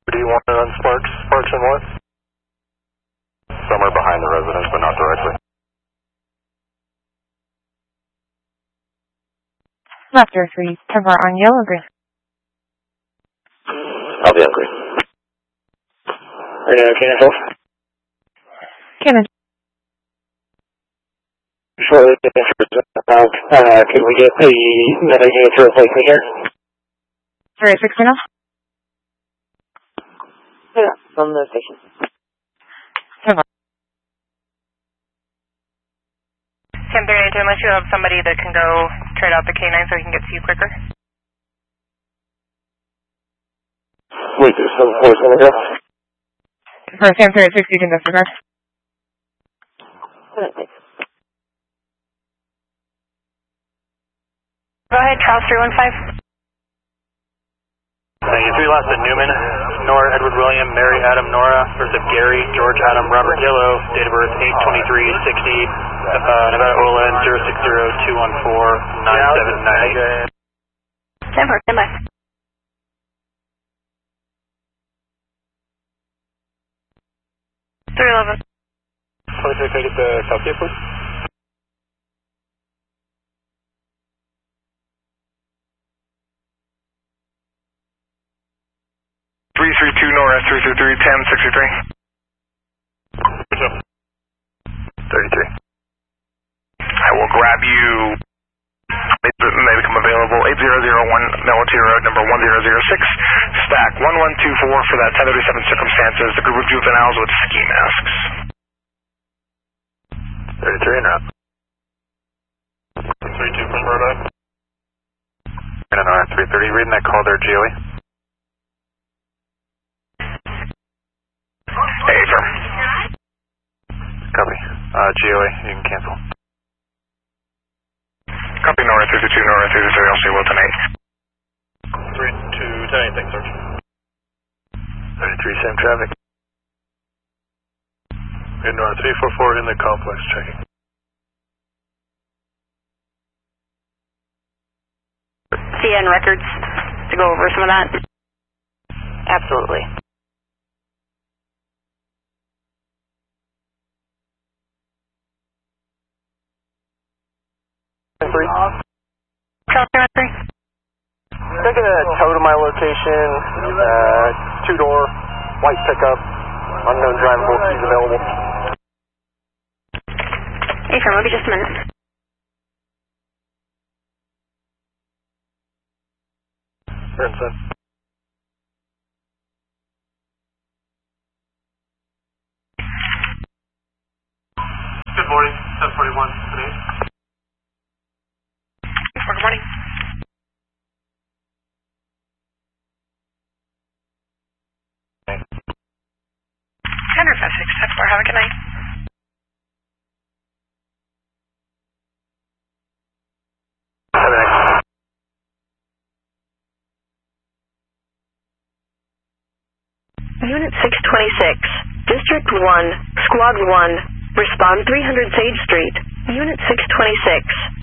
Do you want it on Sparks and what? Somewhere behind the residence, but not directly. Left or 3, cover on yellow green. I'll be on green. Cancel. Cannon. Shortly, can we get the unit to replace me here? 360 now? Yeah, from the station. Cover. 1038, unless you have somebody that can go trade out the K9 so he can get to you quicker. Wait, there's some force in here. For Sam 360, you can disregard. Go ahead, Charles 315. Thank you. 3 lots at Newman, Nora, Edward William, Mary Adam Nora, birth of Gary, George Adam, Robert Yellow, date of birth 8/23/60, Nevada OLN 060-214-9798. Stand by. 311. 26, can I get the Southgate, please? Nora, 333, 1063. 33. I will grab you, may become available, 8001 Military Road, number 1006, stack 1124 for that 1037 circumstances, the group of juveniles with ski masks. 33 and out. 32 from Rhode Island. And on 330, reading that call there, GOE. Hey, sir. Copy. GOA, you can cancel. Copy, Nora 322, Nora 323, I'll see Wilton 8. 3210, thanks, Sergeant. 33, same traffic. And Nora 344 in the complex, checking. CN records to go over some of that? Absolutely. Taking a tow to my location, 2-door, white pickup, unknown drivable, keys available. Hey, firm, maybe just a minute. Burnson. Good morning, 1041 today. Good morning. Center 5674, have a good night. Unit 626, District 1, Squad 1, respond 300 Sage Street. Unit 626.